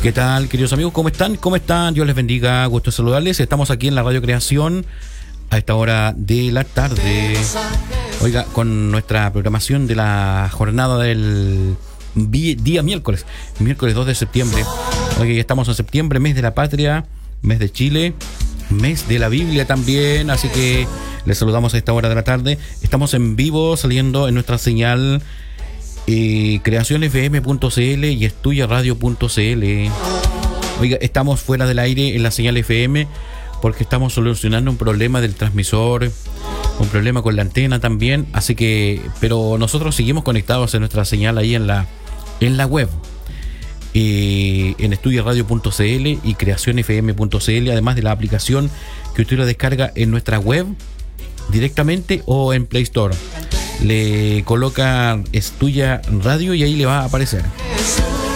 ¿Qué tal, queridos amigos? ¿Cómo están? ¿Cómo están? Dios les bendiga, gusto de saludarles. Estamos aquí en la Radio Creación a esta hora de la tarde. Oiga, con nuestra programación de la jornada del día miércoles 2 de septiembre. Oiga, ya estamos en septiembre, mes de la patria, mes de Chile, mes de la Biblia también, así que les saludamos a esta hora de la tarde. Estamos en vivo saliendo en nuestra señal creacionfm.cl y estuyaradio.cl. Oiga, estamos fuera del aire en la señal FM porque estamos solucionando un problema del transmisor, un problema con la antena también, así que, pero nosotros seguimos conectados en nuestra señal ahí en la web, en estuyaradio.cl y creacionfm.cl, además de la aplicación que usted la descarga en nuestra web directamente o en Play Store. Le coloca Estuya Radio y ahí le va a aparecer.